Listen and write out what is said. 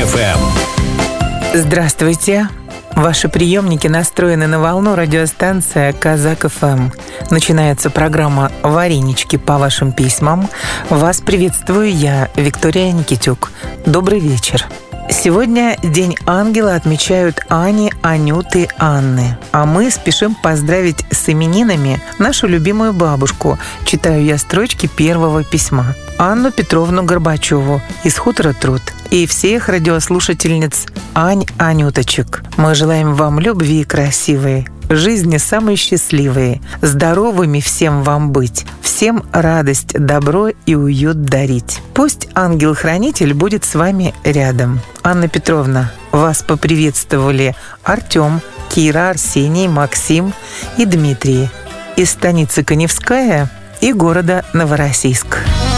FM. Здравствуйте. Ваши приемники настроены на волну радиостанция Казак ФМ. Начинается программа «Варенички по вашим письмам». Вас приветствую я, Виктория Никитюк. Добрый вечер. Сегодня День ангела отмечают Ани, Анюты, Анны. А мы спешим поздравить с именинами нашу любимую бабушку. Читаю я строчки первого письма. Анну Петровну Горбачеву из хутора Труд. И всех радиослушательниц Ань, Анюточек. Мы желаем вам любви красивой, жизни самой счастливой, здоровыми всем вам быть, всем радость, добро и уют дарить. Пусть ангел-хранитель будет с вами рядом. Анна Петровна, вас поприветствовали Артем, Кира, Арсений, Максим и Дмитрий из станицы Каневская и города Новороссийск.